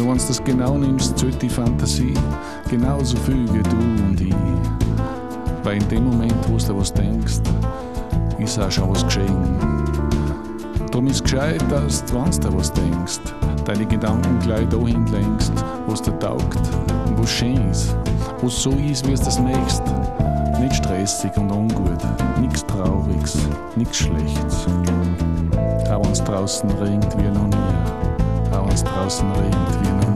wenn du das genau nimmst, sollte die Fantasie genauso fügen, du und ich. Weil in dem Moment, wo du was denkst, ist auch schon was geschehen. Darum ist es gescheit, dass du, wenn du was denkst, deine Gedanken gleich dahin lenkst, was dir taugt und was schön ist, was so ist, wie es das möchtest. Nicht stressig und ungut, nichts Trauriges, nichts Schlechtes. Auch wenn es draußen regnet wie noch nie, auch wenn es draußen regnet wie noch nie.